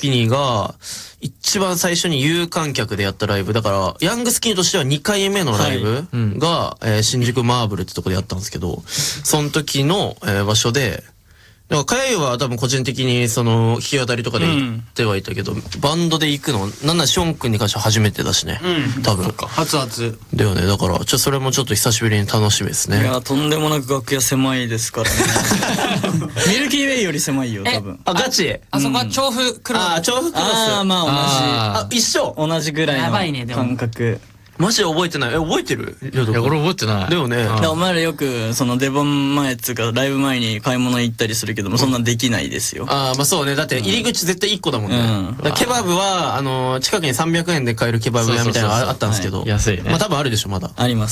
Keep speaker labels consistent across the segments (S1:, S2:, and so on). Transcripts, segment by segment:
S1: キニーが、一番最初に有観客でやったライブ。だから、ヤングスキニーとしては2回目のライブが、新宿マーブルってとこでやったんですけど、その時の、場所で、だから、かやゆは多分個人的に、弾き語りとかで行ってはいたけど、バンドで行くの、なんならション君に関しては初めてだしね。多分。
S2: 初々。
S1: だよね。だから、それもちょっと久しぶりに楽しみですね。
S3: いや、とんでもなく楽屋狭いですからね。ミルキーウェイより狭いよ、多分。
S1: あ、ガチ
S2: あそこは調布クロス。
S1: 調布クロス。
S3: まあ
S1: 一緒
S3: 同じぐらいの
S2: やばいねでも
S3: 感覚。
S1: マジで覚えてない。覚えてる？
S4: いや、俺覚えてない。
S1: だよね。
S3: お前らよく、出番前つうか、ライブ前に買い物行ったりするけども、そんなんできないですよ。
S1: まあそうね。だって入り口絶対1個だもんね。ケバブは、近くに300円で買えるケバブ屋みたいなのがあったんですけど。
S4: 安いね。
S1: まあ多分あるでしょ、まだ。
S3: あります。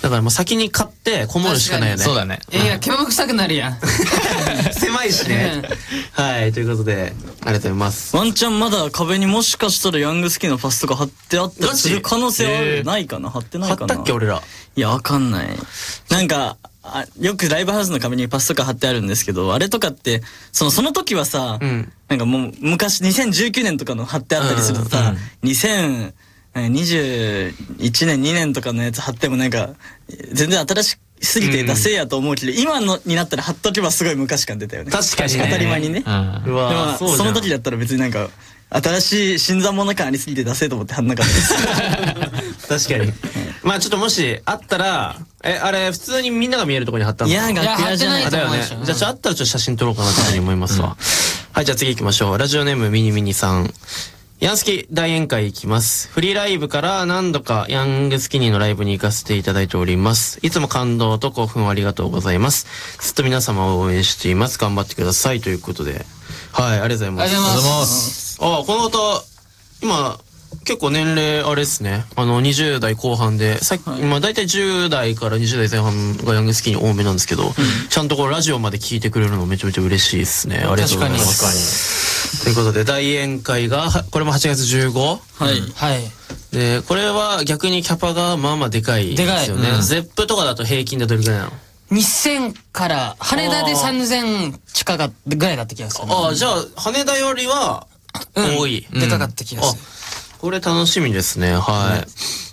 S1: だからもう先に買ってこもるしかないよね。
S4: そうだね。
S2: いや、ケバブ臭くなるやん。
S1: 狭いしね。はい、ということで、ありがとうございます。
S3: ワンチャンまだ壁にもしかしたらヤングスキーのパスとか貼ってあったりする可能性はある？ないかな？貼ってないかな？
S1: 貼ったっけ俺ら。
S3: いや、わかんない。なんか、よくライブハウスの壁にパスとか貼ってあるんですけど、あれとかって、その時はさ、なんかもう昔2019年とかの貼ってあったりするとさ、2021年、2年とかのやつ貼ってもなんか、全然新しすぎてダセーやと思うけど、今のになったら貼っとけばすごい昔感出たよね。
S1: 確かにね。
S3: 当たり前にね。でも、その時だったら別になんか、新しい新参者感ありすぎてダセーと思って貼んなかったです。
S1: 確かに。まあちょっともしあったら、あれ普通にみんなが見えるところに貼ったの？
S3: いや、楽屋じゃない
S1: だよね。じゃああったらちょっと写真撮ろうかなっていうふうに思いますわ。はい、じゃあ次行きましょう。ラジオネームミニミニさん。ヤンスキ大宴会行きます。フリーライブから何度かヤングスキニーのライブに行かせていただいております。いつも感動と興奮をありがとうございます。ずっと皆様を応援しています。頑張ってください。ということで。はい、ありがとうございます。
S2: ありがとうございます。
S1: この方、今、結構年齢あれですね。20代後半で、まあ大体10代から20代前半がヤングスキニー多めなんですけど、ちゃんとラジオまで聞いてくれるのめちゃめちゃ嬉しいですね。ありがとうございます。ということで、大宴会が、これも8月 15？
S3: はい。
S2: はい。
S1: で、これは逆にキャパがまあまあでかいですよね。ゼップとかだと平均でどれくらいなの
S2: ？2000から、羽田で3000近かったぐらいだった気がする。
S1: じゃあ、羽田よりは多い。
S2: でかかった気がする。
S1: これ楽しみですね。はい。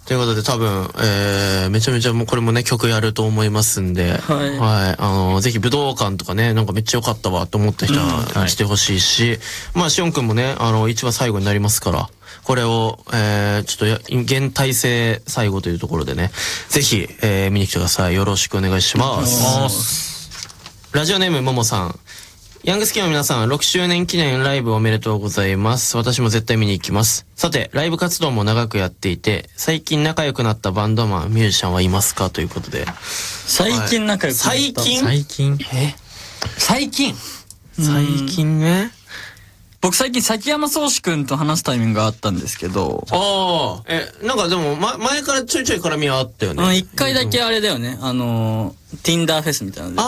S1: ということで多分、めちゃめちゃもうこれもね、曲やると思いますんで、はい。ぜひ武道館とかね、なんかめっちゃ良かったわと思った人は来てほしいし、まあ、しおんくんもね、一番最後になりますから、これを、ちょっと、現体制最後というところでね、ぜひ、見に来てください。よろしくお願いします。ラジオネームももさん。ヤングスキーの皆さん、6周年記念ライブおめでとうございます。私も絶対見に行きます。さて、ライブ活動も長くやっていて、最近仲良くなったバンドマン、ミュージシャンはいますかということで。
S3: 最近仲良くなった。
S1: 最近
S3: 最近ね。僕最近崎山宗志くんと話すタイミングがあったんですけど。
S1: なんかでも、前からちょいちょい絡みはあったよね。
S3: 一回だけあれだよね。Tinder フェスみたいなので。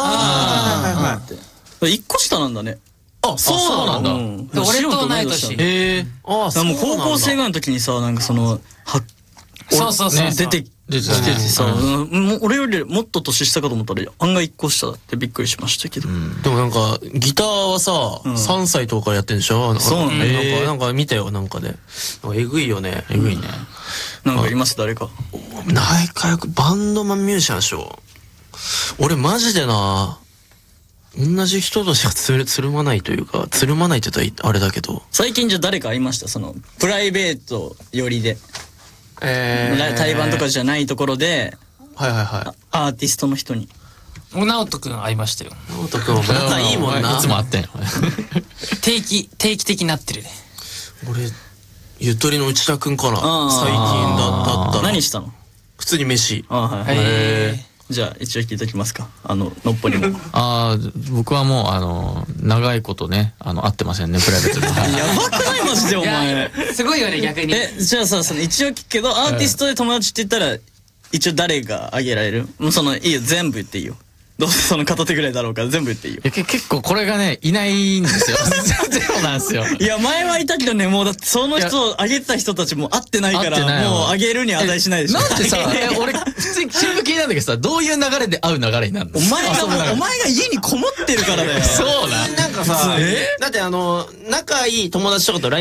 S3: 一個下なんだね。
S1: そうなんだ。
S2: 俺と同い年。
S3: もう高校生ぐらいの時にさ、なんか
S2: そう
S3: 出てきてさ、俺よりもっと年下かと思ったら案外一個下だってびっくりしましたけど。
S1: でもなんか、ギターはさ、3歳とかからやってんでしょ？
S3: そうなんだ。
S1: なんか見たよ、なんかで。えぐいよね。えぐいね。
S3: なんかいます誰か。
S1: 仲良く、バンドマンミュージシャンでしょ？俺マジでな、同じ人としかつるまないというか、つるまないって言ったらあれだけど。
S3: 最近じゃ誰か会いました？プライベートよりで。対バンとかじゃないところで、アーティストの人に。
S2: 直人くん会いましたよ。
S1: 直人くんも仲いいもんな。
S4: いつも会ってんの。
S2: 定期的になってるね。
S1: 俺、ゆとりの内田くんかな。最近だったら。
S3: 何したの？
S1: 普通に飯。
S3: じゃあ一応聞いときますか。のっぽにも。
S4: 僕はもう長いことね、会ってませんね、プライベートで。
S3: やばくないマジでお前。
S2: すごいよね、逆に。
S3: じゃあさ、一応聞くけど、アーティストで友達って言ったら、一応誰が挙げられる？もういいよ、全部言っていいよ。どうせ片手ぐらいだろうから全部言っていいよ。
S4: 結構これがね、いないんですよ。ゼロなんですよ。
S3: いや、前はいたけどね、もうだってその人を挙げてた人たちも会ってないから、もう挙げるに値しないでしょ。
S4: なんでさ、俺、普通に新聞気になるんだけどさ、どういう流れで会う流れになるの？
S3: お前が家にこもってるからだよ。
S4: そうだ。
S1: なんかさ、だって仲いい友達とかと